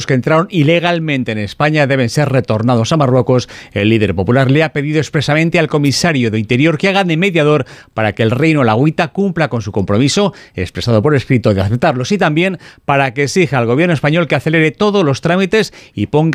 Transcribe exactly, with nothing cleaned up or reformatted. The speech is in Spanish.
que entraron ilegalmente en España deben ser retornados a Marruecos. El líder popular le ha pedido expresamente al comisario de Interior que haga de mediador para que el Reino Alagüita cumpla con su compromiso, expresado por escrito, de aceptarlos, y también para que exija al gobierno español que acelere todos los trámites y ponga